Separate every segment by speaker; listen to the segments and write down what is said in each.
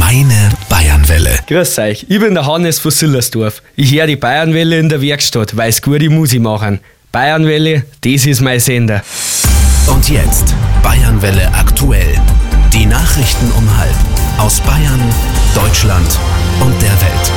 Speaker 1: Meine Bayernwelle.
Speaker 2: Grüß euch, ich bin der Hannes von Sillersdorf. Ich höre die Bayernwelle in der Werkstatt, weil sie gute Musik machen. Bayernwelle, das ist mein Sender.
Speaker 1: Und jetzt Bayernwelle aktuell. Die Nachrichten um 12:30 aus Bayern, Deutschland und der Welt.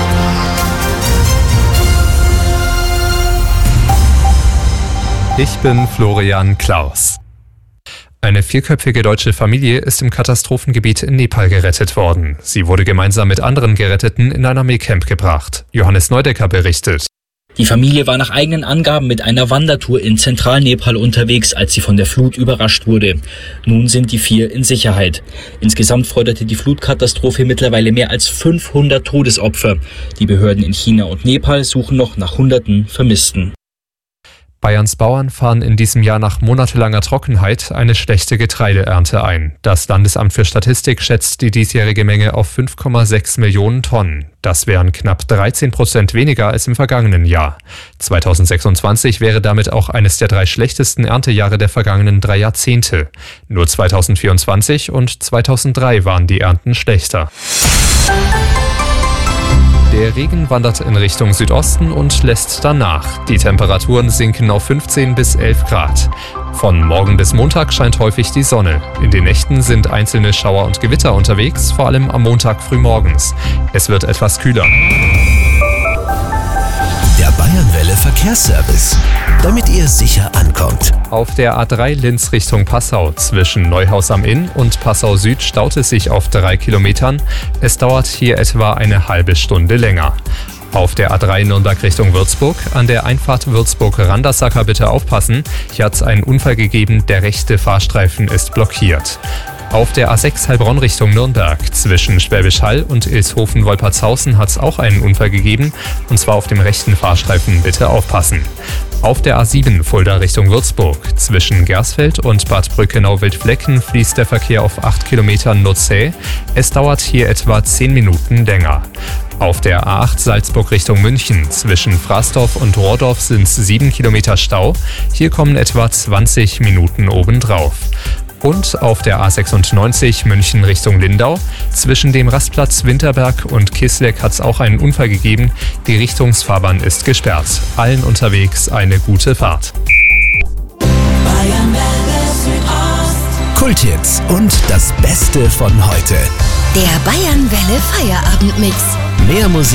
Speaker 3: Ich bin Florian Klaus. Eine vierköpfige deutsche Familie ist im Katastrophengebiet in Nepal gerettet worden. Sie wurde gemeinsam mit anderen Geretteten in ein Armeecamp gebracht. Johannes Neudecker berichtet.
Speaker 4: Die Familie war nach eigenen Angaben mit einer Wandertour in Zentralnepal unterwegs, als sie von der Flut überrascht wurde. Nun sind die 4 in Sicherheit. Insgesamt forderte die Flutkatastrophe mittlerweile mehr als 500 Todesopfer. Die Behörden in China und Nepal suchen noch nach Hunderten Vermissten.
Speaker 3: Bayerns Bauern fahren in diesem Jahr nach monatelanger Trockenheit eine schlechte Getreideernte ein. Das Landesamt für Statistik schätzt die diesjährige Menge auf 5,6 Millionen Tonnen. Das wären knapp 13% weniger als im vergangenen Jahr. 2026 wäre damit auch eines der 3 schlechtesten Erntejahre der vergangenen 3 Jahrzehnte. Nur 2024 und 2003 waren die Ernten schlechter. Der Regen wandert in Richtung Südosten und lässt dann nach. Die Temperaturen sinken auf 15 bis 11 Grad. Von Morgen bis Montag scheint häufig die Sonne. In den Nächten sind einzelne Schauer und Gewitter unterwegs, vor allem am Montag frühmorgens. Es wird etwas kühler.
Speaker 1: Der Bayernwelle Verkehrsservice, damit ihr sicher ankommt.
Speaker 3: Auf der A3 Linz Richtung Passau zwischen Neuhaus am Inn und Passau Süd staut es sich auf 3 Kilometern. Es dauert hier etwa eine halbe Stunde länger. Auf der A3 Nürnberg Richtung Würzburg, an der Einfahrt Würzburg-Randersacker bitte aufpassen. Hier hat es einen Unfall gegeben, der rechte Fahrstreifen ist blockiert. Auf der A6 Heilbronn Richtung Nürnberg zwischen Schwäbisch Hall und Ilshofen-Wolpertshausen hat es auch einen Unfall gegeben, und zwar auf dem rechten Fahrstreifen bitte aufpassen. Auf der A7 Fulda Richtung Würzburg zwischen Gersfeld und Bad Brückenau-Wildflecken fließt der Verkehr auf 8 Kilometern nur zäh. Es dauert hier etwa 10 Minuten länger. Auf der A8 Salzburg Richtung München zwischen Fraßdorf und Rohrdorf sind es 7 Kilometer Stau. Hier kommen etwa 20 Minuten obendrauf. Und auf der A96 München Richtung Lindau zwischen dem Rastplatz Winterberg und Kisleck hat es auch einen Unfall gegeben. Die Richtungsfahrbahn ist gesperrt. Allen unterwegs eine gute Fahrt.
Speaker 1: Kulthits und das Beste von heute.
Speaker 5: Der Bayernwelle Feierabendmix.
Speaker 1: Mehr Musik